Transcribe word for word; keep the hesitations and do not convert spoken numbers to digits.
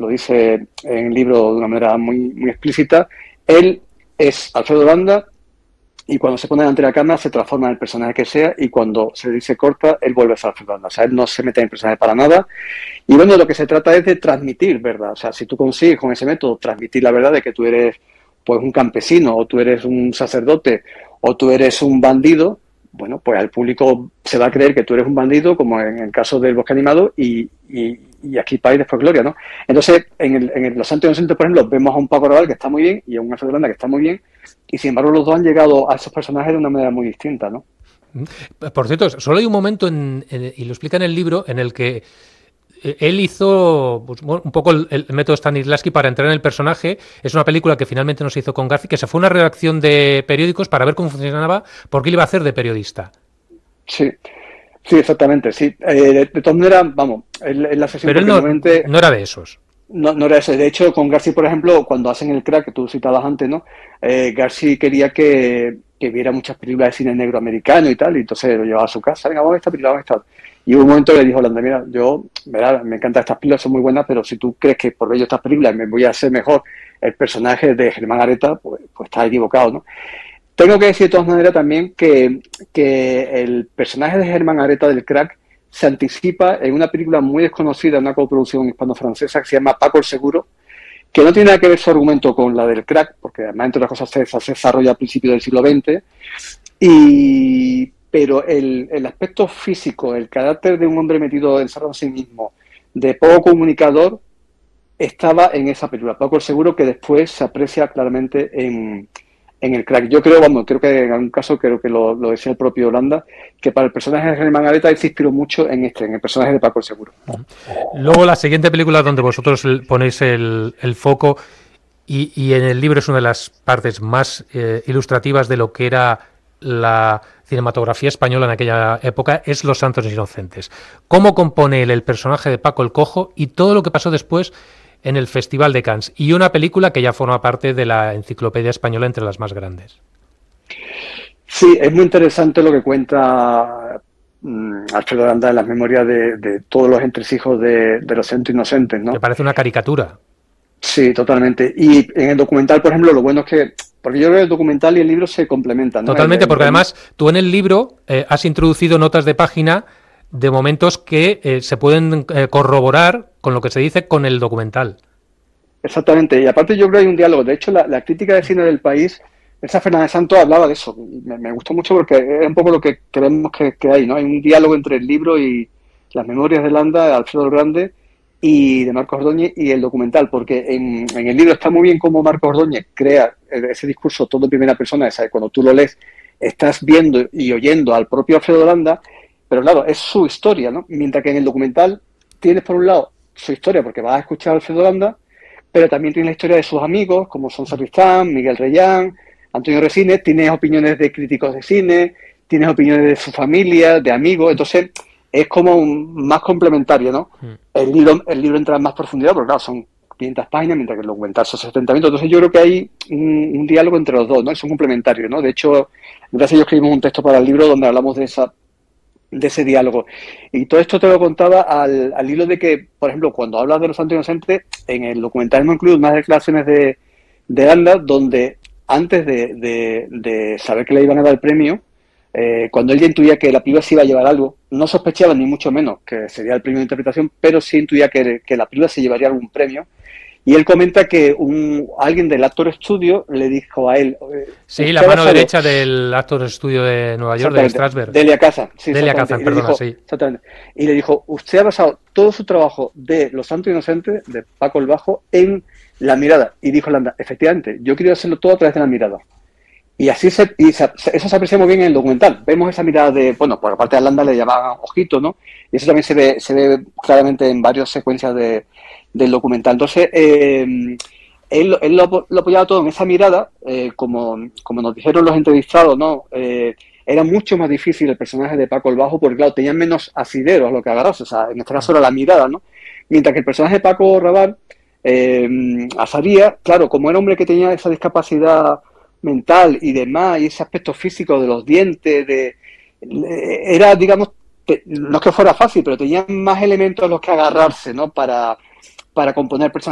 lo dice en el libro de una manera muy, muy explícita, él es Alfredo Landa y cuando se pone delante de la cámara se transforma en el personaje que sea y cuando se dice corta, él vuelve a ser Alfredo Landa. O sea, él no se mete en el personaje para nada. Y bueno, lo que se trata es de transmitir verdad. O sea, si tú consigues con ese método transmitir la verdad de que tú eres pues un campesino o tú eres un sacerdote o tú eres un bandido, bueno, pues al público se va a creer que tú eres un bandido, como en el caso del Bosque Animado, y, y, y aquí Paz y después Gloria, ¿no? Entonces, en, el, en el Los Santos Inocentes, por ejemplo, vemos a un Paco Rabanne que está muy bien y a un Alfredo Landa que está muy bien, y sin embargo los dos han llegado a esos personajes de una manera muy distinta, ¿no? Por cierto, solo hay un momento, en, en, y lo explica en el libro, en el que él hizo pues, un poco el, el método Stanislavski para entrar en el personaje. Es una película que finalmente no se hizo con Garci, que se fue a una redacción de periódicos para ver cómo funcionaba, porque él iba a hacer de periodista. Sí, sí, exactamente, sí. Eh, de, de todas maneras, vamos, en, en la sesión... Pero él no, normalmente... no era de esos. No, no era eso. De hecho, con Garci, por ejemplo, cuando hacen el crack, que tú citabas antes, ¿no? Eh, Garci quería que, que viera muchas películas de cine negro americano y tal, y entonces lo llevaba a su casa, venga, vamos a ver esta película, vamos a esta. Y hubo un momento que le dijo a Landa, mira, yo, verá, me encantan estas películas, son muy buenas, pero si tú crees que por ello estas películas me voy a hacer mejor el personaje de Germán Areta, pues, pues estás equivocado, ¿no? Tengo que decir de todas maneras también que, que el personaje de Germán Areta del crack se anticipa en una película muy desconocida, una coproducción hispano-francesa que se llama Paco el Seguro, que no tiene nada que ver su argumento con la del crack, porque además, entre otras cosas, se, se desarrolla a principios del siglo veinte, y, pero el, el aspecto físico, el carácter de un hombre metido encerrado en sí mismo, de poco comunicador, estaba en esa película, Paco el Seguro, que después se aprecia claramente en... en el crack. Yo creo, vamos, creo que en algún caso, creo que lo, lo decía el propio Landa, que para el personaje de Germán Areta él se inspiró mucho en este, en el personaje de Paco el Seguro. Luego la siguiente película donde vosotros ponéis el, el foco y, y en el libro es una de las partes más eh, ilustrativas de lo que era la cinematografía española en aquella época, es Los Santos Inocentes. ¿Cómo compone él el personaje de Paco el Cojo y todo lo que pasó después en el Festival de Cannes, y una película que ya forma parte de la enciclopedia española entre las más grandes? Sí, es muy interesante lo que cuenta um, Alfredo Landa en las memorias de, de todos los entresijos de, de Los Santos Inocentes, ¿no? Que parece una caricatura. Sí, totalmente. Y en el documental, por ejemplo, lo bueno es que, porque yo creo que el documental y el libro se complementan, ¿no? Totalmente, el, el, porque el... además tú en el libro eh, has introducido notas de página de momentos que eh, se pueden eh, corroborar con lo que se dice con el documental. Exactamente, y aparte yo creo que hay un diálogo. De hecho, la, la crítica de cine del País, Elsa Fernández Santos hablaba de eso. Me, me gustó mucho porque es un poco lo que creemos que, que hay, ¿no? Hay un diálogo entre el libro y las memorias de Landa, de Alfredo el Grande y de Marcos Ordóñez y el documental, porque en, en el libro está muy bien cómo Marcos Ordóñez crea ese discurso todo en primera persona, ¿sabes? Cuando tú lo lees estás viendo y oyendo al propio Alfredo Landa, pero claro, es su historia, ¿no? Mientras que en el documental tienes por un lado su historia porque vas a escuchar a Alfredo Landa, pero también tienes la historia de sus amigos, como son Sacristán, Miguel Reyán, Antonio Resines, tienes opiniones de críticos de cine, tienes opiniones de su familia, de amigos, entonces es como un, más complementario, ¿no? Mm. El libro, el libro entra en más profundidad, porque claro, son quinientas páginas, mientras que el documental son setenta minutos, entonces yo creo que hay un, un diálogo entre los dos, ¿no? Son complementarios, ¿no? De hecho, gracias a ellos escribimos un texto para el libro donde hablamos de esa de ese diálogo. Y todo esto te lo contaba al, al hilo de que, por ejemplo, cuando hablas de Los Santos Inocentes, en el documental no incluye unas declaraciones de, de Landa, donde antes de, de, de saber que le iban a dar el premio, eh, cuando él ya intuía que la película se iba a llevar algo, no sospechaba ni mucho menos que sería el premio de interpretación, pero sí intuía que, que la película se llevaría algún premio. Y él comenta que un, alguien del Actor Studio le dijo a él... Sí, la mano derecha del Actor Studio de Nueva York, de Strasberg. Delia Kazan. Sí, Delia Kazan, perdona, dijo, sí. Exactamente. Y le dijo, usted ha basado todo su trabajo de Los Santos Inocentes, de Paco el Bajo, en la mirada. Y dijo Landa, efectivamente, yo quiero hacerlo todo a través de la mirada. Y así se, y se, eso se aprecia muy bien en el documental. Vemos esa mirada de, bueno, por aparte de Landa le llamaban ojito, ¿no? Y eso también se ve, se ve claramente en varias secuencias de, del documental. Entonces, eh, él, él lo, lo apoyaba todo en esa mirada, eh, como, como nos dijeron los entrevistados, ¿no? Eh, era mucho más difícil el personaje de Paco el Bajo, porque claro, tenían menos asideros a lo que agarrarse, o sea, en este caso era la mirada, ¿no? Mientras que el personaje de Paco Rabanne, eh, Azaría, claro, como era un hombre que tenía esa discapacidad mental y demás, y ese aspecto físico de los dientes, de era, digamos, te, no es que fuera fácil, pero tenían más elementos a los que agarrarse, ¿no? Para, para componer personajes.